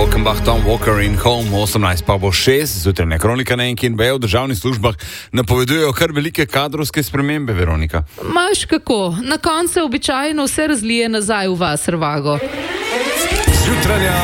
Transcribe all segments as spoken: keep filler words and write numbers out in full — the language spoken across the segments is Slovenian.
Offenbach, Tom Walker in Home, osemnajst pa bo šest, zjutrajna kronika na enki in be v državnih službah napovedujejo kar velike kadrovske spremembe, Veronika. Maš kako, na koncu običajno vse razlije nazaj v vas, Rvago. Zjutrajna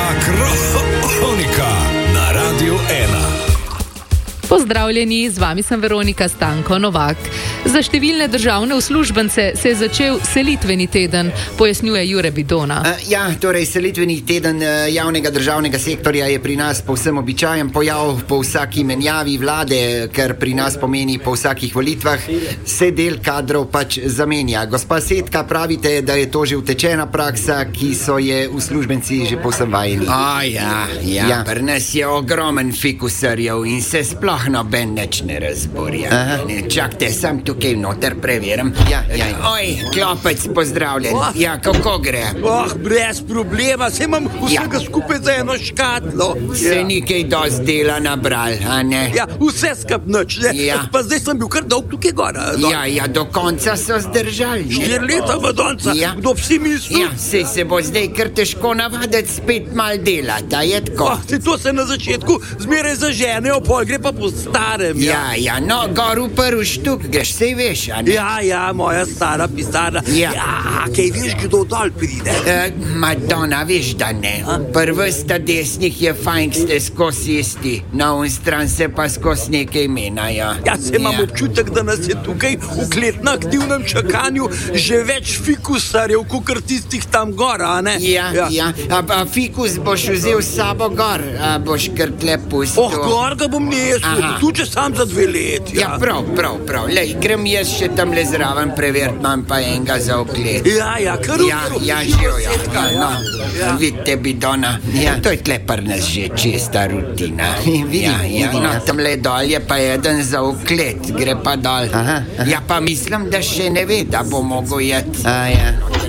kronika na Radiu ena. Pozdravljeni, z vami sem Veronika Stanko Novak. Za številne državne uslužbence se je začel selitveni teden, pojasnjuje Jure Bidona. Uh, ja, torej selitveni teden uh, javnega državnega sektorja je pri nas povsem običajen pojav po vsaki menjavi vlade, ker pri nas pomeni po vsakih volitvah, se del kadrov pač zamenja. Gospa Setka, pravite, da je to že utečena praksa, ki so je uslužbenci že povsem vajeni. A ja, ja, Ja. pri nas je ogromen fikusarjev in se sploh noben nič ne razborja. Ne, čakajte, sam tukaj noter preverim. Ja, ja, ja. Oj, klopec, pozdravljen. Ja, kako gre? Oh, brez problema, se imam vsega Ja. skupaj za eno škatlo. Se ni kaj dosti dela nabral, a ne? Ja, vse skap noč, ne? Ja. Pa zdaj sem bil kar dolg tukaj gora. dol. Ja, ja, do konca so zdržali. ne? Štiri leta v donca, Ja. kdo bi si mislil? Ja, sej se bo zdaj kar težko navaditi spet mal delati, a je tako? Oh, se to se na začetku zmeraj zaženejo, pol gre pa po starem. Ja, ja, no, gor v prvi štuk greš, sej veš, a ne? Ja, ja, moja stara pisarna. Ja. ja kaj veš, kdo dol pride? Uh, Madonna, veš, da ne. Prvi sta desnih je fajn, k ste skozi isti, na un stran se pa skozi nekaj menjajo. Ja, se imam občutek, da nas je tukaj v klet na aktivnem čakanju že več fikusarjev, kot tistih tam gora, a ne? Ja, ja. ja. A, a fikus boš vzel s sabo gor, a boš kar tle pustil. Oh, gor ga bom nesel, Aha. tu če sam za dve leti. Ja, prav, prav, prav. Lej, grem jaz še tam le zraven preveriti, imam pa enega za oklet. Ja, ja, kar Ja, ja, živo, ja. No, Ja. vidite, Bidona, Ja. to je tle pri nas že čista rutina. Vidim, ja, ja, vidim, no, ja. tam le dol je pa eden za oklet, gre pa dol. Aha, aha. Ja, pa mislim, da še ne ve, da bo mogel jeti. A, ja.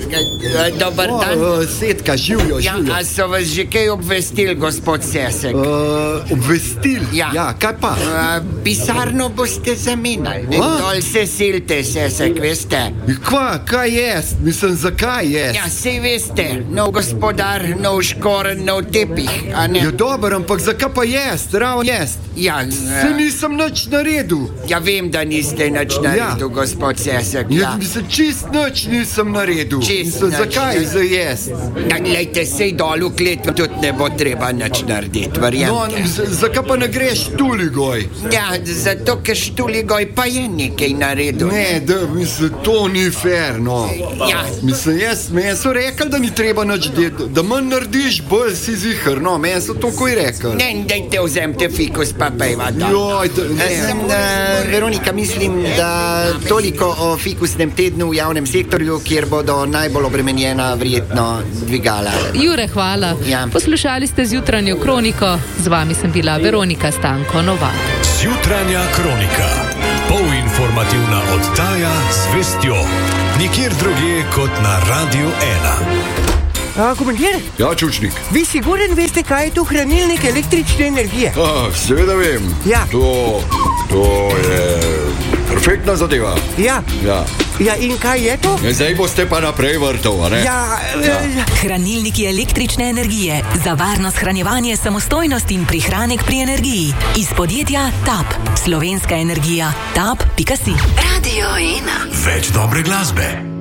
Dobar O, dan. o, Setka, živijo, Ja, živijo. a so vas že kaj obvestili, gospod Sesek? Uh, obvestil? Ja. ja, kaj pa? Uh, pisarno boste zamenjali, ne? A? Dol se silite, Sesek, veste? Kva, kaj jest? Mislim, zakaj jest? Ja, sej veste, nov gospodar, nov škoren, nov tepih, a ne? Ja, dobro, ampak zakaj pa jest? Ravno jest. Ja, Se uh, nisem nič naredil. ja vem, da niste nič naredil, gospod Sesek. Ja. Ja. Mislim, čist nič nisem naredil. Čist Mislim, nič, zakaj ne. za jest? Ja, glejte, sej dol v kletu tudi ne bo treba nič narediti, No, verjamete. z- zakaj pa ne greš tuli goj? Ja, zato, ker Štuligoj pa je nekaj naredil. Ne, da, mislim, to ni fair, no. Ja. Mislim, jaz, meni so rekli, da ni treba nič delati, da manj narediš, bolj si zihar, no, meni so to koj rekli. Ne, dajte vzemte fikus pa pejva dol. Joj, da, ne. Sem, Uh, Veronika, mislim, da toliko o fikusnem tednu v javnem sektorju, kjer bodo najbolj obremenjena verjetno dvigala. Jure, hvala. Ja. Poslušali ste zjutranjo kroniko, z vami sem bila Veronika Stanko Novak. Zjutrajna kronika. Polinformativna oddaja z vestjo. Nikjer drugje kot na Radiu ena. A, komandir, Ja, Čučnik. vi siguren veste, kaj je to hranilnik električne energije? Ah, seveda vem. Ja. To, to je perfektna zadeva. Ja. Ja. Ja, in kaj je to? Zdaj boste pa naprej vrtov, a ne? Ja, ja. Hranilniki električne energije za varno shranjevanje, samostojnost in prihranek pri energiji. Iz podjetja TAP. Slovenska energija. tap pika si. Več dobre glasbe.